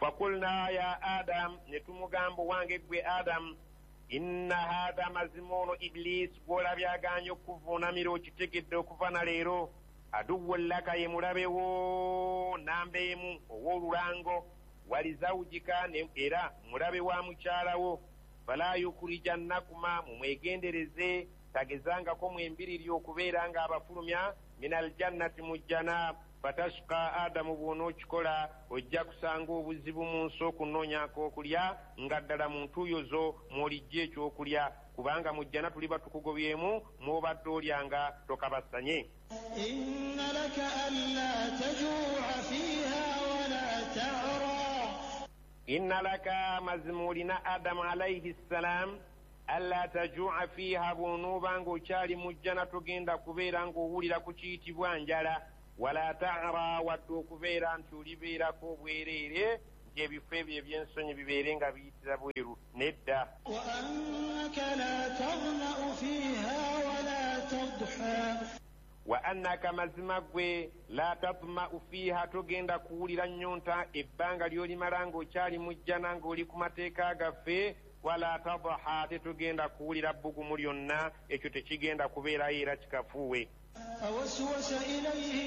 fakulna ya adam netumugamba wange gwe adam inna hadha mazimono iblis gwolabye aganye okuvuunamira okitegedde okuva na leero aduwwu laka ye mulabewo nambeemu ow'olulango walizawujika era mulabe wa mukyalawo fala yukurijannakuma mumwegendereze tagezangako mwembiriri okubeera nga abafulumya minaljannati mujjana fatashqa adamu bw'onookikola ojja kusanga obuzibu mu nsi okunoonyako okulya nga ddala mu ntuuyo mw'olijja ekyokulya kubanga mujjana tuliba tukugobyemu mw'obadde olyanga tokabasanye. inna laka alla tajuu'a fiha wala ta'ra inna laka mazima olina adamu alayhi ssalam alla tajuu'a fiha bw'onoobanga okyali mujjana togenda kubeera ng'owulira ku kiyitibwa njala wala ta'ra wadde okubeera nti olibeerako obwereere nti ebifo ebyo ebyensonyi bibeere nga biyitira bweru nedda. wa annaka la taghna'u fiha wala tadha wa annaka mazima gwe la tatma'u fiha togenda kuwulira nnyonta ebbanga ly'olimala ng'okyali mujjana ng'oli ku mateeka gaffe wala tadha tetugenda kuwulira bbugumu lyonna ekyo tekigenda kubeerayo era kikafuuwe. فوسوس إليه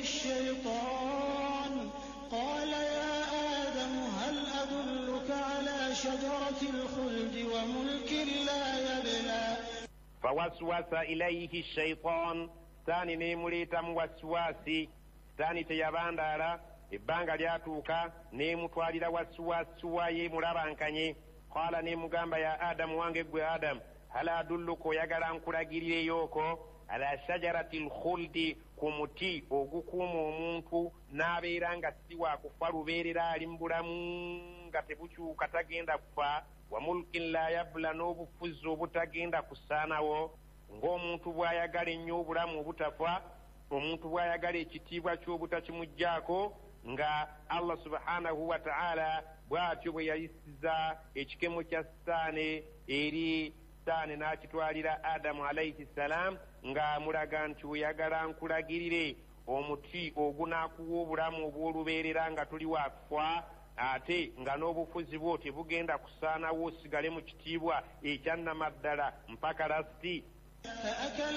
الشيطان قال يا آدم هل أدلك على شجرة الخلد وملك لا يبلى فوسوس إليه الشيطان ثاني نيموليتا موسواسي ثاني تياباندالا ebbanga lyatuuka neemutwalira wasuwasuwa ye mulabankanye qala neemugamba ya adamu wange gwe adamu hal adulluka oyagala nkulagirireyooko ala shajarati lkhuldi ku muti ogukuuma omuntu n'abeera nga si wakufa lubeerera ali mu bulamu nga tebukyuka tagenda kufa wa mulkin la yabula n'obufuzi obutagenda kusaanawo ng'omuntu bw'ayagala ennyo obulamu obutafa omuntu bw'ayagala ekitiibwa ky'obutakimugjaako nga Allah subhanahu wa ta'ala bw'atyo bwe yayisiza ekikemo kya sitaani eri sitaani n'akitwalira adamu alayhi salaam ng'amulaga nti oyagala nkulagirire omuti ogunaakuwa obulamu obw'olubeerera nga tuli wakufa ate nga n'obufuzi bwo tebugenda kusaanawo osigale mu kitiibwa ekyannamaddala mpaka lasiti.